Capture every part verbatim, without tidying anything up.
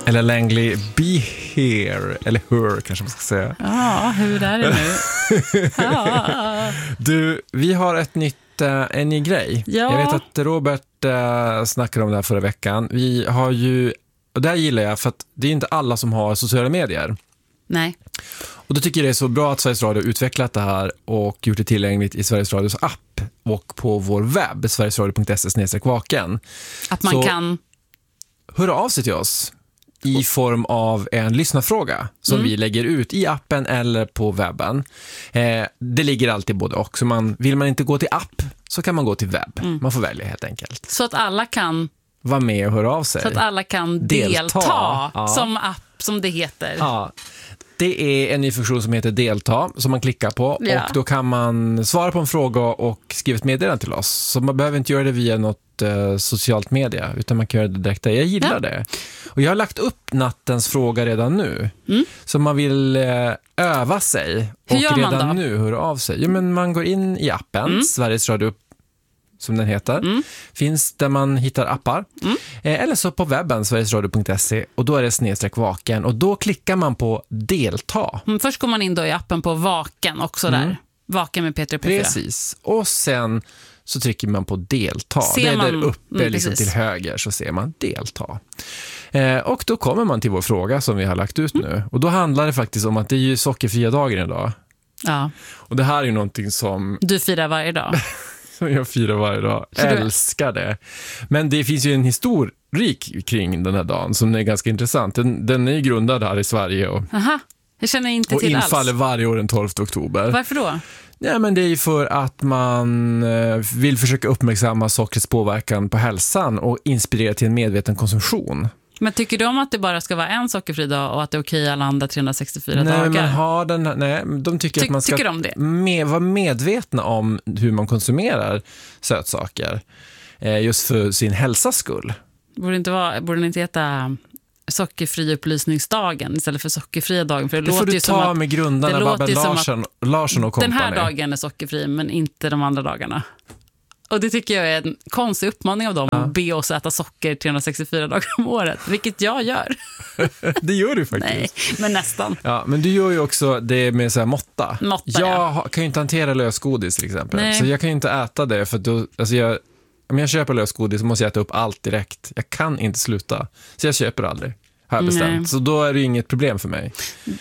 Eller Langley Be Here. Eller Her kanske man ska säga. Ja, hur är det nu? Ja. Du, vi har ett nytt, en ny grej. Ja. Jag vet att Robert äh, snackade om det här förra veckan. Vi har ju, och det här gillar jag för att det är inte alla som har sociala medier. Nej. Och då tycker jag det är så bra att Sveriges Radio utvecklat det här och gjort det tillgängligt i Sveriges Radios app och på vår webb, sverigesradio punkt se snedstreck vaken. Att man så kan... höra av sig till oss i form av en lyssnarfråga som Mm. vi lägger ut i appen eller på webben. Eh, det ligger alltid både och. Så man, vill man inte gå till app så kan man gå till webb. Mm. Man får välja helt enkelt. Så att alla kan... Var med och höra av sig. Så att alla kan Delta. delta, Ja. som app, som det heter. Ja, det är en ny funktion som heter Delta som man klickar på Ja. och då kan man svara på en fråga och skriva ett meddelande till oss. Så man behöver inte göra det via något eh, socialt media utan man kan göra det direkt där. Jag gillar Ja. det. Och jag har lagt upp nattens fråga redan nu. Mm. Så man vill eh, öva sig Hur och gör man redan då? nu höra av sig. Jo, men man går in i appen, Mm. Sveriges Radio som den heter. Mm. Finns där man hittar appar. Mm. Eh, eller så på webben, sverigesradio punkt se, och då är det snedstreck vaken. Och då klickar man på delta. Mm, först går man in då i appen på Vaken också där. Mm. Vaken med Peter och P fyra. Precis. Och sen så trycker man på delta. Ser det är man- där uppe mm, liksom precis. till höger så ser man delta. Eh, och då kommer man till vår fråga som vi har lagt ut nu. Och då handlar det faktiskt om att det är ju sockerfria dagen idag. Ja. Och det här är ju någonting som Du firar varje dag. som jag firar varje dag. Så du- Älskar det. Men det finns ju en historik kring den här dagen som är ganska intressant. Den, den är ju grundad här i Sverige och, Aha, jag känner inte och till infaller alls. varje år den tolfte oktober. Varför då? Ja, men det är ju för att man eh, vill försöka uppmärksamma sockrets påverkan på hälsan och inspirera till en medveten konsumtion. Men tycker du om att det bara ska vara en sockerfri dag och att det är okej alla andra trehundrasextiofyra Nej, dagar? men har den, nej, de tycker Ty- att man ska tycker de det? med, vara medvetna om hur man konsumerar sötsaker. Eh, just för sin hälsas skull. Borde det inte vara, borde det inte heta sockerfri upplysningsdagen istället för sockerfria dagen? För det, Det får låter du ju som ta att med grundarna det låter Babben ju som Larsson, Larsson och den kompani. här dagen är sockerfri men inte de andra dagarna. Och det tycker jag är en konstig uppmaning av dem Ja. att be oss äta socker trehundrasextiofyra dagar om året, vilket jag gör. Det gör du faktiskt. Nej, men nästan. Ja, men du gör ju också det med så här måtta. Måtta, jag ja. ha- kan ju inte hantera lösgodis till exempel. Nej. Så jag kan ju inte äta det för att då, alltså jag, om jag köper lösgodis så måste jag äta upp allt direkt. Jag kan inte sluta. Så jag köper aldrig. Har jag bestämt. Nej. Så då är det ju inget problem för mig.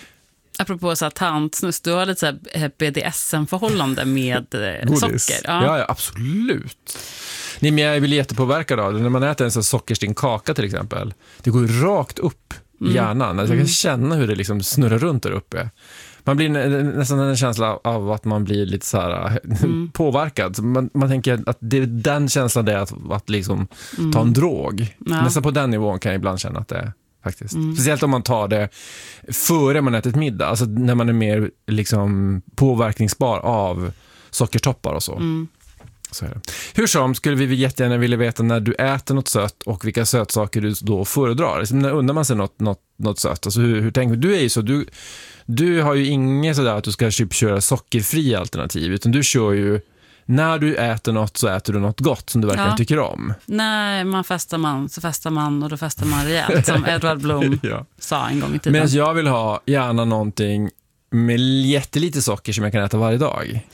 Apropå så här tantsnuss, du har lite så här B D S M-förhållande med eh, Godis. socker. Ja, ja, absolut. Nej, men jag blir jättepåverkad av det. När man äter en sån sockerstinn kaka till exempel. Det går ju rakt upp i hjärnan. Alltså, jag kan känna hur det liksom snurrar runt där uppe. Man blir nä- nästan en känsla av att man blir lite så här Mm. påverkad. Så Man, man tänker att det är den känslan det är att, att liksom ta en drog. Ja. Nästan på den nivån kan jag ibland känna att det är faktiskt. Mm. Speciellt om man tar det före man ätit middag. Alltså när man är mer liksom påverkningsbar av sockertoppar och så. Mm. Så är det. Hur som skulle vi jättegärna vilja veta när du äter något sött och vilka sötsaker du då föredrar. Alltså, när undrar man sig något, något, något sött? Alltså, hur, hur tänker du? Du är ju så, du, du har ju inget sådär att du ska typ köra sockerfria alternativ, utan du kör ju, när du äter något så äter du något gott som du verkligen Ja. tycker om. När man festar man så festar man och då festar man rejält, som Edward Blom Ja. sa en gång i tiden. Medan jag vill ha gärna någonting med jättelite socker som jag kan äta varje dag.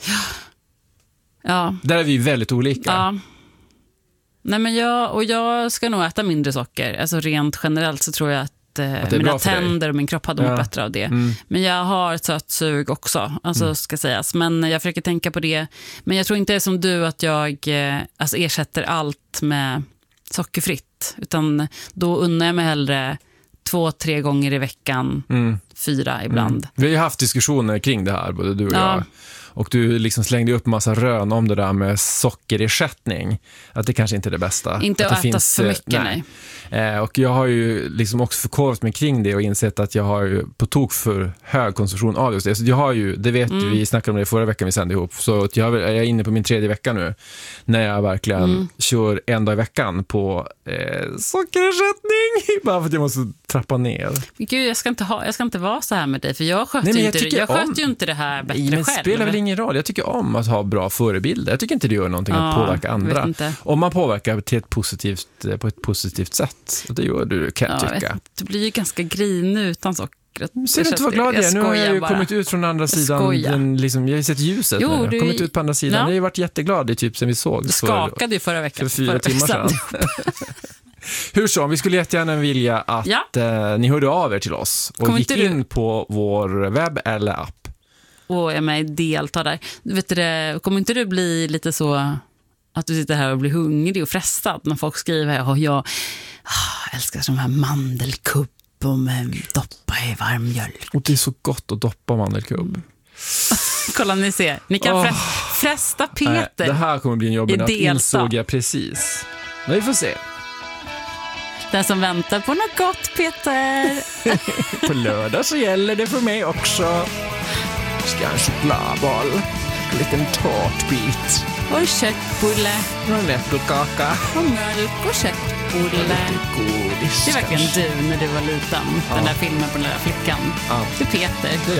Ja. Där är vi väldigt olika. Ja. Nej, men jag, och jag ska nog äta mindre socker. Alltså rent generellt så tror jag att, eh, Att det är mina bra för dig. tänder och min kropp hade Ja. mått bättre av det. Mm. Men jag har ett sött sug också, alltså Mm. ska sägas. Men jag försöker tänka på det. Men jag tror inte det är som du att jag eh, alltså ersätter allt med sockerfritt. Utan då unnar jag mig hellre två, tre gånger i veckan, Mm. fyra ibland. Mm. Vi har ju haft diskussioner kring det här, både du och Ja. jag. Och du liksom slängde upp massa rön om det där med sockerersättning. Att det kanske inte är det bästa. Inte att att det äta finns, för eh, mycket, nej. Eh, och jag har ju liksom också förkovrat mig kring det och insett att jag har ju på tok för hög konsumtion av just det. Så jag har ju, det vet Mm. du, vi snackade om det förra veckan vi sände ihop. Så att jag, har väl- jag är inne på min tredje vecka nu. När jag verkligen Mm. kör en dag i veckan på eh, sockerersättning. Bara för att jag måste trappa ner. Men gud, jag ska inte ha, jag ska inte vara så här med dig, för jag sköter Nej, ju jag inte, tycker jag om- sköter ju inte det här bättre Nej, men själv. spelar väl ingen roll. Jag tycker om att ha bra förebilder. Jag tycker inte det gör någonting Ja, att påverka vet andra. inte. Om man påverkar till ett positivt, på ett positivt sätt. Och det gör du, kan jag Ja, jag tycka. vet inte, du blir ju ganska grinig utan sockret. Ser du inte vad glad jag är? Nu har jag ju bara. kommit ut från andra sidan. skojar. Den, liksom, jag har ju sett ljuset Jo, nu. Jag har du- kommit ut på andra sidan. Ja. Jag har ju varit jätteglad i typ sen vi såg. Du för- skakade ju förra veckan. För fyra förra timmar veckan. sedan. Hur så, vi skulle jättegärna vilja att Ja. eh, ni hörde av er till oss och Kommer gick inte du- in på vår webb eller app. Och är med i delta där. Vet du det, kommer inte du bli lite så att du sitter här och blir hungrig och frestad när folk skriver att jag ah, älskar de här mandelkubb och med doppa i varm mjölk. Och det är så gott att doppa mandelkubb. Kolla, ni ser. Ni kan Åh. fre- fresta Nej, Peter. det här kommer bli en jobbig i natt, delta. insåg jag precis. Men vi får se. Den som väntar på något gott, Peter. På lördag så gäller det för mig också. Ska en chokladboll, en liten tårtbit, Och köttbulle. en äppelkaka, Och mjölk och köttbulle. godis. Det är verkligen du när du var liten. Den där filmen på den där flickan. Ja. Det är Peter. Det är